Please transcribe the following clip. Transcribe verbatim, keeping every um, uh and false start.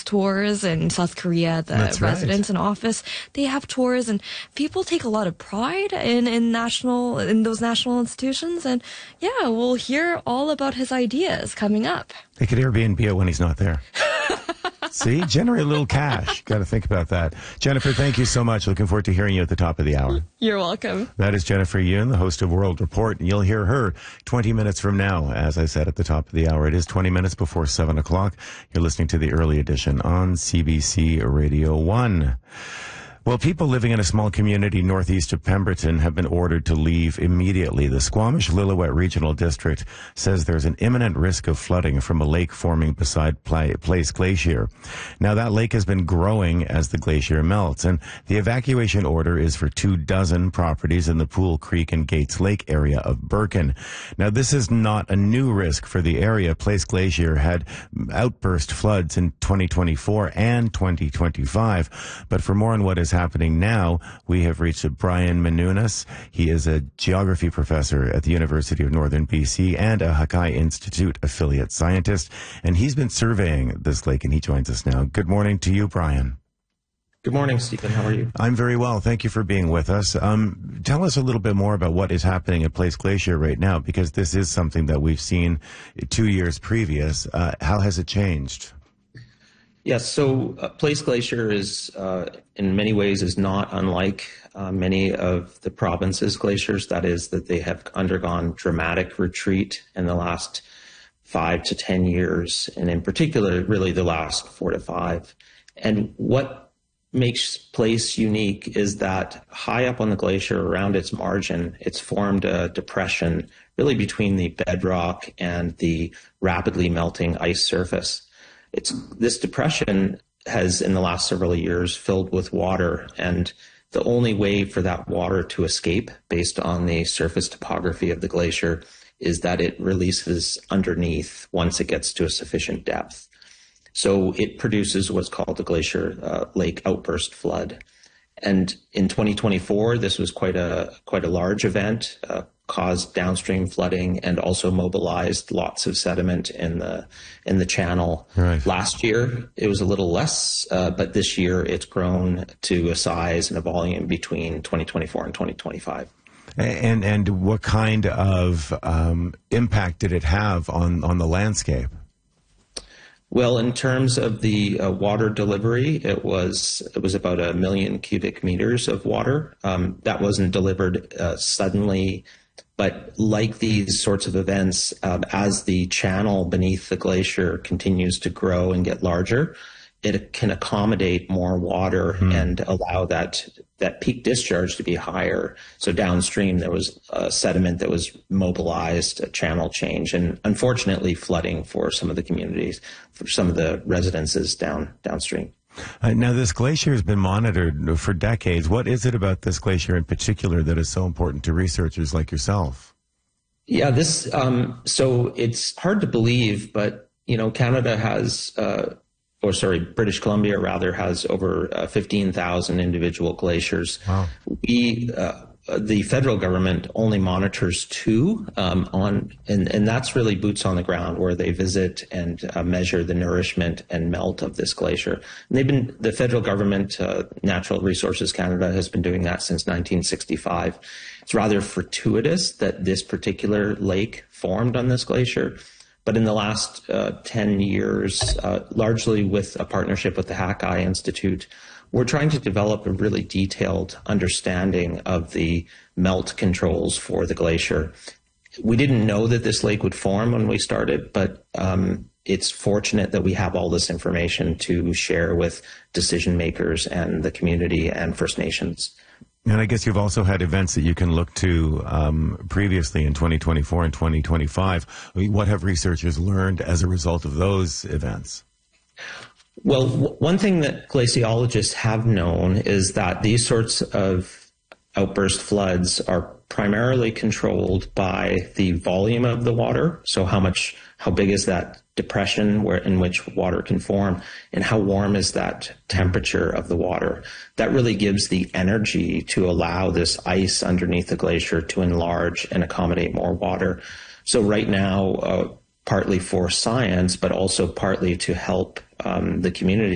tours in South Korea. The That's residents right. in office, they have tours, and people take a lot of pride in, in national, in those national institutions. And yeah, we'll hear all about his ideas coming up. They could Airbnb it when he's not there. See, generate a little cash. Got to think about that. Jennifer, thank you so much. Looking forward to hearing you at the top of the hour. You're welcome. That is Jennifer Yoon, the host of World Report, and you'll hear her twenty minutes from now. As I said at the top of the hour, it is twenty minutes before seven o'clock. You're listening to the early edition on C B C Radio one. Well, people living in a small community northeast of Pemberton have been ordered to leave immediately. The Squamish-Lillooet Regional District says there's an imminent risk of flooding from a lake forming beside Place Glacier. Now, that lake has been growing as the glacier melts, and the evacuation order is for two dozen properties in the Pool Creek and Gates Lake area of Birken. Now, this is not a new risk for the area. Place Glacier had outburst floods in twenty twenty-four and twenty twenty-five, but for more on what is happening now, we have reached Brian Menunas. He is a geography professor at the University of Northern B C and a Hakai Institute affiliate scientist, and he's been surveying this lake, and he joins us now. Good morning to you, Brian. Good morning, Stephen. How are you? I'm very well. Thank you for being with us. Um, tell us a little bit more about what is happening at Place Glacier right now, because this is something that we've seen two years previous. Uh, how has it changed? Yes, so uh, Place Glacier is, uh, in many ways, is not unlike uh, many of the province's glaciers. That is, that they have undergone dramatic retreat in the last five to ten years, and in particular, really the last four to five. And what makes Place unique is that high up on the glacier, around its margin, it's formed a depression really between the bedrock and the rapidly melting ice surface. It's, this depression has, in the last several years, filled with water, and the only way for that water to escape, based on the surface topography of the glacier, is that it releases underneath once it gets to a sufficient depth. So it produces what's called the Glacier uh, Lake Outburst Flood. And in twenty twenty-four, this was quite a quite a large event, uh, caused downstream flooding and also mobilized lots of sediment in the in the channel. Right. Last year, it was a little less, uh, but this year it's grown to a size and a volume between twenty twenty-four and twenty twenty-five. And and what kind of um, impact did it have on, on the landscape? Well, in terms of the uh, water delivery, it was it was about a million cubic meters of water. Um, that wasn't delivered uh, suddenly, but like these sorts of events, uh, as the channel beneath the glacier continues to grow and get larger, it can accommodate more water hmm. and allow that that peak discharge to be higher. So downstream, there was uh, sediment that was mobilized, a channel change, and unfortunately flooding for some of the communities, for some of the residences down downstream. Uh, now, this glacier has been monitored for decades. What is it about this glacier in particular that is so important to researchers like yourself? Yeah, this, um, so it's hard to believe, but, you know, Canada has, uh, or sorry, British Columbia rather has over uh, fifteen thousand individual glaciers. Wow. We, uh, the federal government only monitors two um, on, and, and that's really boots on the ground, where they visit and uh, measure the nourishment and melt of this glacier. And they've been, the federal government, uh, Natural Resources Canada, has been doing that since nineteen sixty-five. It's rather fortuitous that this particular lake formed on this glacier. But in the last uh, ten years, uh, largely with a partnership with the Hakai Institute, we're trying to develop a really detailed understanding of the melt controls for the glacier. We didn't know that this lake would form when we started, but um, it's fortunate that we have all this information to share with decision makers and the community and First Nations. And I guess you've also had events that you can look to um, previously in twenty twenty-four and twenty twenty-five. I mean, what have researchers learned as a result of those events? Well, w- one thing that glaciologists have known is that these sorts of outburst floods are primarily controlled by the volume of the water. So how much, how big is that depression where in which water can form, and how warm is that temperature of the water? That really gives the energy to allow this ice underneath the glacier to enlarge and accommodate more water. So right now, uh, partly for science, but also partly to help um, the community